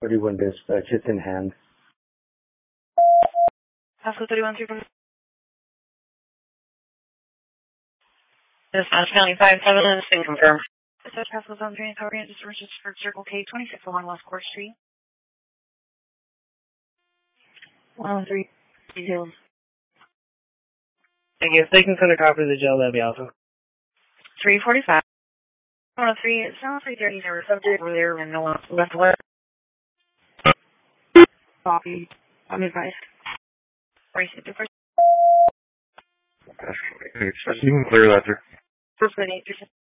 31 dispatch, it's in hand. Pasco 31 3. Dispatch County 57 has been confirmed. Dispatch Pasco Zone 3 and Power Unit just registered Circle K 2601 West Court Street. 103 details. Thank you. If they can send a copy to the jail, that'd be awesome. 345. 103, it sounds like there either a subject over there and no one left away. Copy. I'm advised. You can clear that, sir. First 8%.